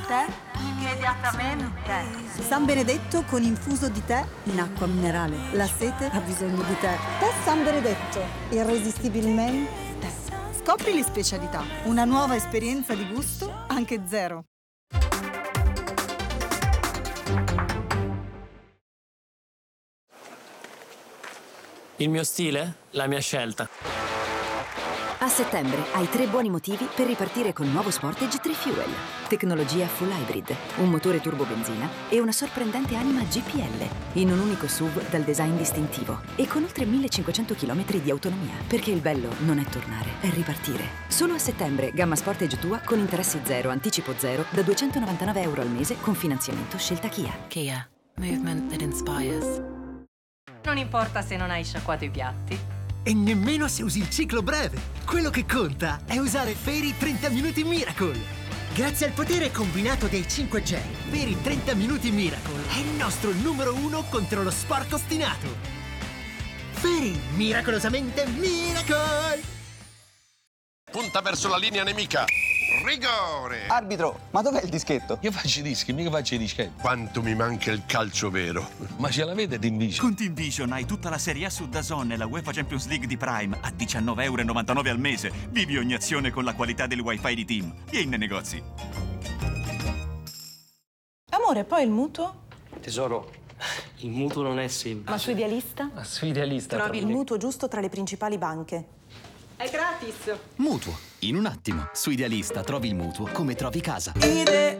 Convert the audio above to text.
tè immediatamente. San Benedetto con infuso di tè in acqua minerale. La sete ha bisogno di tè. Tè San Benedetto, irresistibilmente. Scopri le specialità, una nuova esperienza di gusto anche zero. Il mio stile? La mia scelta. A settembre hai 3 buoni motivi per ripartire con nuovo Sportage 3 Fuel. Tecnologia full hybrid, un motore turbo benzina e una sorprendente anima GPL. In un unico SUV dal design distintivo e con oltre 1500 km di autonomia. Perché il bello non è tornare, è ripartire. Solo a settembre, gamma Sportage tua con interessi zero, anticipo zero, da €299 al mese con finanziamento scelta Kia. Kia. Movement that inspires. Non importa se non hai sciacquato i piatti. E nemmeno se usi il ciclo breve. Quello che conta è usare Fairy 30 Minuti Miracle. Grazie al potere combinato dei 5 gel, Fairy 30 Minuti Miracle è il nostro numero 1 contro lo sporco ostinato. Fairy, miracolosamente Miracle! Punta verso la linea nemica. Rigore! Arbitro, ma dov'è il dischetto? Io faccio i dischi, mica faccio i dischetti. Quanto mi manca il calcio vero. Ma ce l'avete Team Vision? Con Team Vision hai tutta la Serie A su DAZN e la UEFA Champions League di Prime a €19,99 al mese. Vivi ogni azione con la qualità del wifi di Team. Vieni nei negozi. Amore, poi il mutuo? Tesoro, il mutuo non è semplice. Ma su Idealista? Ma su Idealista Trovi il mutuo giusto tra le principali banche. È gratis! Mutuo. In un attimo. Su Idealista trovi il mutuo come trovi casa.